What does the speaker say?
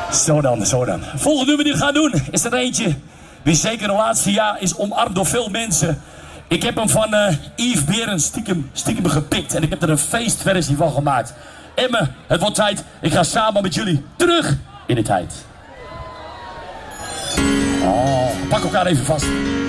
Zo dan, zo dan. Volgende nummer die we gaan doen is er eentje die zeker de laatste jaar is omarmd door veel mensen. Ik heb hem van Yves Berends stiekem gepikt en ik heb er een feestversie van gemaakt. Emme, het wordt tijd. Ik ga samen met jullie terug in de tijd. Oh, pak elkaar even vast.